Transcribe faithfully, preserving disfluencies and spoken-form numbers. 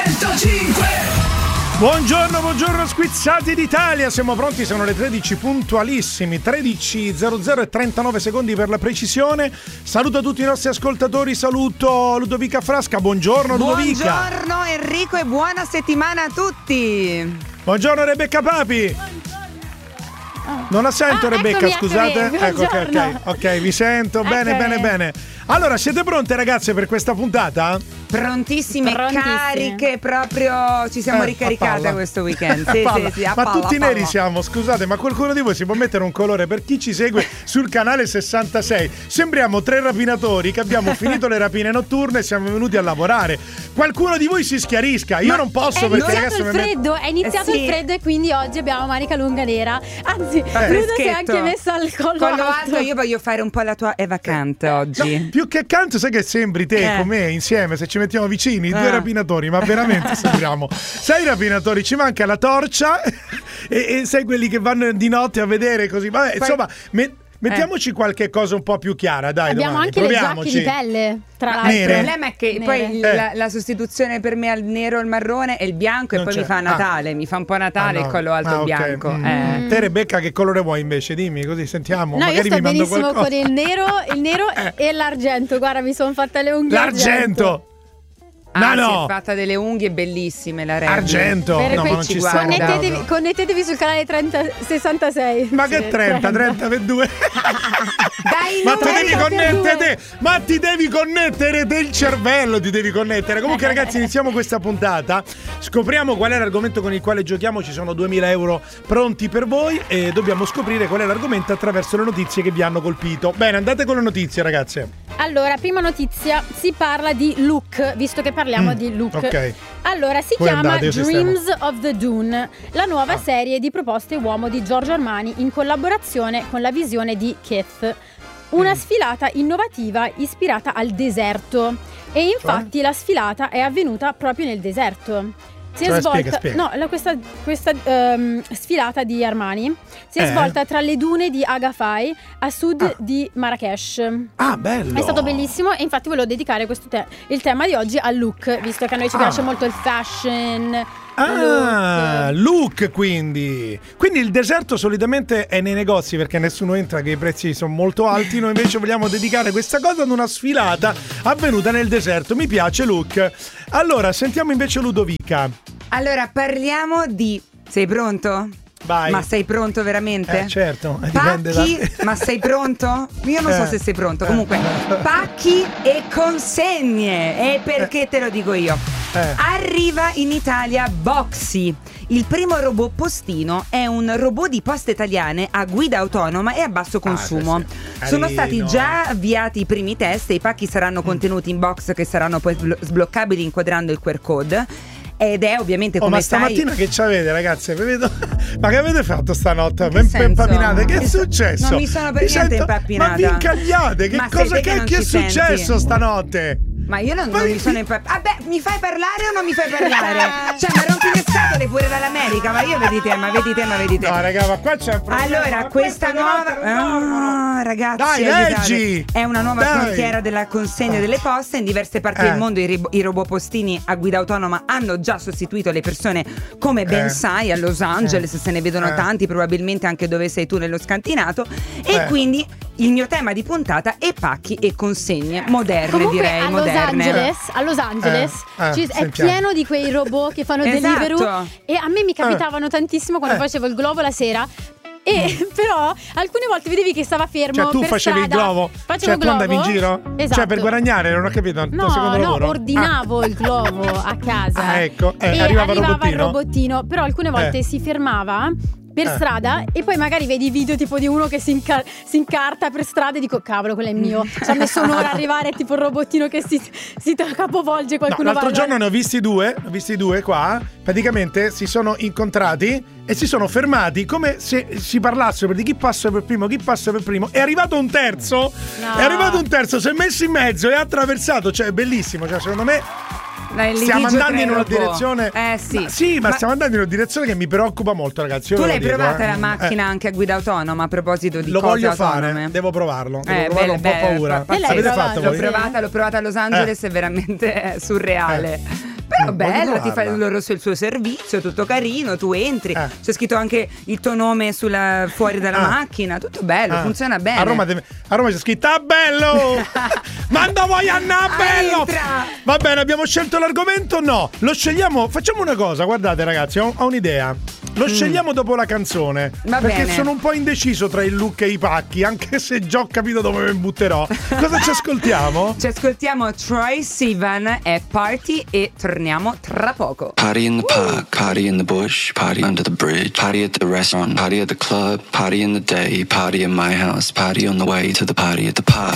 centocinque. Buongiorno, buongiorno squizzati d'Italia, siamo pronti, sono le tredici puntualissimi, tredici e zero zero e trentanove secondi per la precisione. Saluto a tutti i nostri ascoltatori, saluto Ludovica Frasca, buongiorno Ludovica. Buongiorno Enrico e buona settimana a tutti. Buongiorno Rebecca Papi. Non la sento ah, Rebecca, eccomi, scusate. eccomi. Ecco, ok, ok, ok, vi sento, bene, Eccomi. bene, bene. Allora, siete pronte ragazze per questa puntata? Prontissime, Prontissime. cariche, proprio ci siamo Eh, ricaricate a palla. questo weekend. A Sì, palla. sì, sì, a ma palla, tutti a palla. neri siamo, scusate, ma qualcuno di voi si può mettere un colore per chi ci segue sul canale sessantasei? Sembriamo tre rapinatori che abbiamo finito le rapine notturne e siamo venuti a lavorare. Qualcuno di voi si schiarisca, io Ma non posso È perché iniziato adesso il mi metto... freddo, è iniziato Eh, sì. il freddo e quindi oggi abbiamo manica lunga nera. Anzi, Ludo si è freschetto. anche messa al collo, Collo alto. alto, io voglio fare un po' la tua Eva Kant oggi. No, più che canto, sai che sembri te Eh. con me insieme, se ci mettiamo vicini, i due Eh. rapinatori, ma veramente sembriamo. Sei rapinatori, ci manca la torcia e, e sei quelli che vanno di notte a vedere così. Vabbè, Poi- insomma, me- mettiamoci qualche cosa un po' più chiara, dai. Abbiamo domani. anche le giacche Proviamoci. di pelle, tra l'altro. nere. Il problema è che Nere. poi il- Eh. la, la sostituzione per me al nero, il marrone e il bianco e Non poi c'è. mi fa Natale, mi fa un po' Natale Ah, no. il collo alto Ah, e ok. bianco. Mm. Eh. Te Rebecca che colore vuoi invece? Dimmi così sentiamo. No, io Magari sto mi mando benissimo qualcosa. con il nero, il nero Eh. e l'argento. Guarda, mi sono fatta le unghie L'argento. Ah, No, si no. è fatta delle unghie bellissime la Rebbe. Argento. Per No, cui ma non ci ci guarda. stiamo Connettetevi, dando. connettetevi sul canale trenta sessantasei. Ma che Sì, trenta, trenta per due. Dai, Ma ti numeri devi per connettere due. te, ma ti devi connettere del cervello, ti devi connettere. Comunque ragazzi, iniziamo questa puntata. Scopriamo qual è l'argomento con il quale giochiamo. Ci sono duemila euro pronti per voi e dobbiamo scoprire qual è l'argomento attraverso le notizie che vi hanno colpito. Bene, andate con le notizie ragazze. Allora, prima notizia, si parla di Look, visto che parliamo Mm, di Look. ok. Allora, si Voi chiama andate, io sistemo. Dreams of the Dune, la nuova Ah. serie di proposte uomo di Giorgio Armani in collaborazione con la visione di Keith. Una Mm. sfilata innovativa ispirata al deserto. E infatti la sfilata è avvenuta proprio nel deserto. Si è Cioè, svolta, spiega, spiega. no, la- questa, questa ehm, sfilata di Armani si è Eh? svolta tra le dune di Agafay a sud Ah. di Marrakesh. Ah, bello. È stato bellissimo e infatti volevo dedicare questo te- il tema di oggi al look, visto che a noi ci Ah. piace molto il fashion. Ah, look. look quindi. Quindi il deserto solitamente è nei negozi perché nessuno entra, che i prezzi sono molto alti. Noi invece vogliamo dedicare questa cosa ad una sfilata avvenuta nel deserto. Mi piace look. Allora, sentiamo invece Ludovica. Allora, parliamo di... Sei pronto? Vai. Ma sei pronto veramente? Eh, certo, eh, dipende Pacchi, da... ma sei pronto? Io non so Eh. se sei pronto. Eh. Comunque, pacchi e consegne. E perché te lo dico io? Eh. Arriva in Italia Boxy. Il primo robot postino è un robot di Poste Italiane a guida autonoma e a basso consumo. Ah, sì, sì. Sono Carino. stati già avviati i primi test e i pacchi saranno contenuti in box che saranno poi sblo- sbloccabili inquadrando il Q R code. Ed è ovviamente Oh, come ma sai... stamattina che c'avete ragazze? Vi vedo- Ma che avete fatto stanotte? In che Ben senso? impappinate? Che è Che- successo? Non mi sono per Mi niente sento- impappinata. Ma vi incagliate? Che Ma sei cosa te che, che non che è ci senti? successo stanotte? Ma io non, Ma non mi- mi sono impappinata. Vabbè, mi fai parlare o non mi fai parlare? Cioè, ma rompi le scatole pure dall'America. Ma io vedi te, ma vedi te, ma vedi te. No raga, ma qua c'è un problema. Allora, Ma questa queste nuova note non dormono. Ah, ragazzi, Dai, aiutate. leggi! È una nuova Dai! frontiera della consegna delle poste. In diverse parti Eh. del mondo i, rib- i robot postini a guida autonoma hanno già sostituito le persone, come ben Eh. sai, a Los Angeles Eh. se ne vedono Eh. tanti, probabilmente anche dove sei tu nello scantinato. E Eh. quindi il mio tema di puntata è pacchi e consegne moderne, Comunque direi, a Los moderne. Angeles, a Los Angeles Eh, eh, ci- è sentiamo. pieno di quei robot che fanno Esatto. Deliveroo e a me mi capitavano tantissimo quando Eh. facevo il globo la sera. E però alcune volte vedevi che stava fermo. Cioè tu per facevi strada. il globo? Facevo Cioè il tu andavi in globo. giro? Esatto. Cioè per guadagnare, non ho capito. il tuo No, secondo no, lavoro? ordinavo il globo a casa. Ah, ecco, eh, e arrivava il arrivava robottino? il robottino, però alcune volte Eh. si fermava per Eh. strada e poi magari vedi video tipo di uno che si, inca- si incarta per strada e dico cavolo, quello è mio. Ci ha messo un'ora a arrivare, tipo il robottino che si, si capovolge, No, qualcuno l'altro va- giorno ne ho visti due, ho visti due qua, praticamente si sono incontrati e si sono fermati come se si parlassero di chi passa per primo, chi passa per primo. È arrivato un terzo, No. è arrivato un terzo, si è messo in mezzo e ha attraversato, cioè è bellissimo, cioè secondo me Dai, il stiamo litigio andando tra in i una robot. direzione. Eh sì. Ma, sì, ma, Ma- stiamo andando in una direzione che mi preoccupa molto, ragazzi. Io Tu ve lo l'hai dico, provata eh. la macchina Eh, anche a guida autonoma a proposito di Lo cose voglio autonome? fare, devo provarlo. Devo Eh, provarlo, bene, un po' bene, paura. pa- E l'hai Avete provato? fatto L'ho voi? Sì. provata, l'ho provata a Los Angeles, Eh. è veramente surreale. Però Mm, bello, voglio ti fa il, provarla. loro, il suo servizio, tutto carino, tu entri, Eh. c'è scritto anche il tuo nome sulla, fuori dalla Ah. macchina, tutto bello, Ah. funziona bene. A Roma, te- a Roma c'è scritto "Ah, bello!" Manda voi a na bello! Entra! Va bene, abbiamo scelto l'argomento? No, lo scegliamo. Facciamo una cosa, guardate ragazzi, ho, ho un'idea. Lo scegliamo dopo la canzone. Mm. Va perché bene. sono un po' indeciso tra il look e i pacchi, anche se già ho capito dove mi butterò. Cosa ci ascoltiamo? Ci ascoltiamo Troye Sivan e Party e torniamo tra poco. Party in the park, party in the bush, party under the bridge, party at the restaurant, party at the club, party in the day, party in my house, party on the way to the party at the park.